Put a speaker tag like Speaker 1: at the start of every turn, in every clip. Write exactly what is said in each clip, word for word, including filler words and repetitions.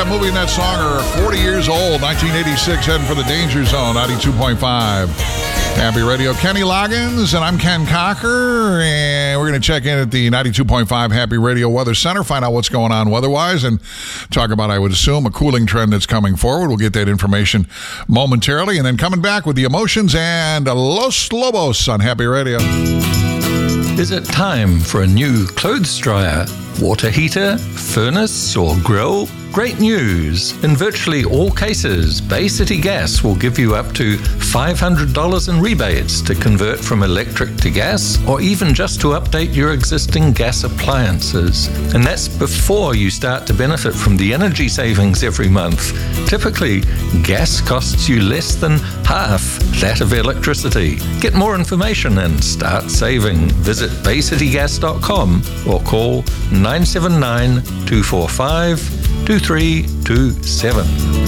Speaker 1: that movie and that song are forty years old. nineteen eighty-six, heading for the Danger Zone, ninety-two point five. Happy Radio. Kenny Loggins, and I'm Ken Cocker, and we're going to check in at the ninety-two point five Happy Radio Weather Center, find out what's going on weather-wise, and talk about, I would assume, a cooling trend that's coming forward. We'll get that information momentarily, and then coming back with the emotions and Los Lobos on Happy Radio.
Speaker 2: Is it time for a new clothes dryer, water heater, furnace, or grill? Great news! In virtually all cases, Bay City Gas will give you up to five hundred dollars in rebates to convert from electric to gas, or even just to update your existing gas appliances. And that's before you start to benefit from the energy savings every month. Typically, gas costs you less than half that of electricity. Get more information and start saving. Visit bay city gas dot com or call nine seven nine, two four five, two three two seven.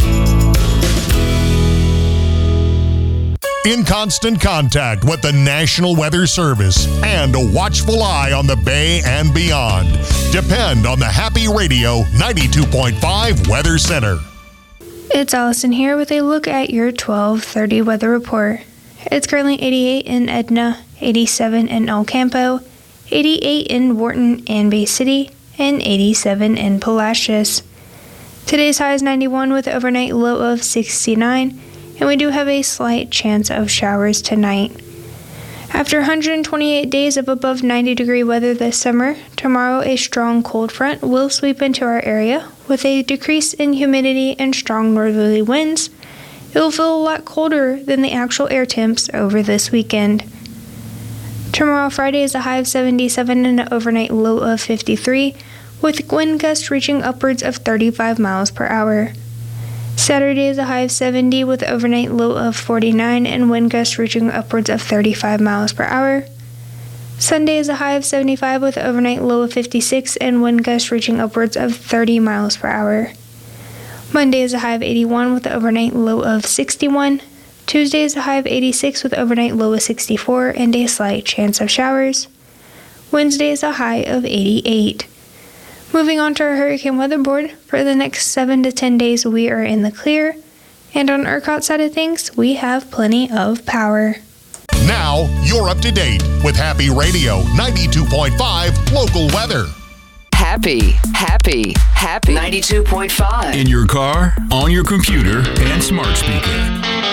Speaker 3: In constant contact with the National Weather Service and a watchful eye on the Bay and beyond. Depend on the Happy Radio ninety-two point five Weather Center.
Speaker 4: It's Allison here with a look at your twelve thirty weather report. It's currently eighty-eight in Edna, eighty-seven in El Campo, eighty-eight in Wharton and Bay City, and eighty-seven in Palacios. Today's high is ninety-one with overnight low of sixty-nine, and we do have a slight chance of showers tonight. After one hundred twenty-eight days of above ninety degree weather this summer, tomorrow a strong cold front will sweep into our area with a decrease in humidity and strong northerly winds. It will feel a lot colder than the actual air temps over this weekend. Tomorrow, Friday, is a high of seventy-seven and an overnight low of fifty-three, with wind gusts reaching upwards of thirty-five miles per hour. Saturday is a high of seventy with overnight low of forty-nine and wind gusts reaching upwards of thirty-five miles per hour. Sunday is a high of seventy-five with overnight low of fifty-six and wind gusts reaching upwards of thirty miles per hour. Monday is a high of eighty-one with overnight low of sixty-one. Tuesday is a high of eighty-six with overnight low of sixty-four and a slight chance of showers. Wednesday is a high of eighty-eight. Moving on to our hurricane weather board, for the next seven to ten days we are in the clear, and on ERCOT side of things, we have plenty of power.
Speaker 3: Now, you're up to date with Happy Radio ninety-two point five local weather.
Speaker 5: Happy, happy, happy. ninety-two point five.
Speaker 6: In your car, on your computer, and smart speaker.